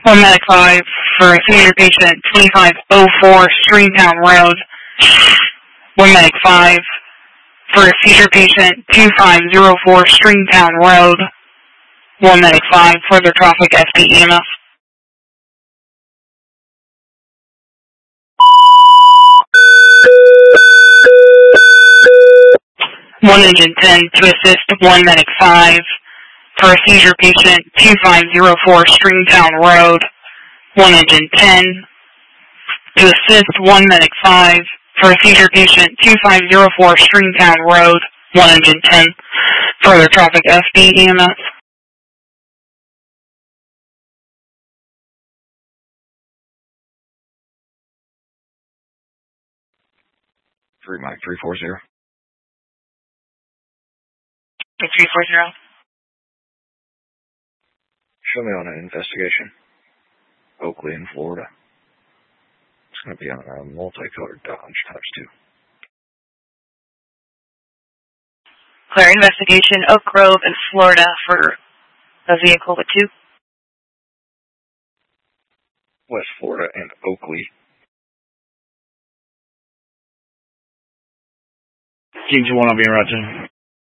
One medic 5 for a senior patient, 2504 Stringtown Road. One medic 5 for a seizure patient, 2504 Stringtown Road. One medic 5, further traffic FD/EMS. One engine 10 to assist one medic 5 for a seizure patient, 2504 Stringtown Road. One engine 10 to assist one medic 5 for a seizure patient, 2504 Stringtown Road. One engine 10, further traffic FD/EMS. Mike 340. 340. Show me on an investigation. Oakley in Florida. It's going to be on a multicolored Dodge ×2. Clear investigation, Oak Grove in Florida for a vehicle with 2. West Florida and Oakley. King 1, I'll be in route 10.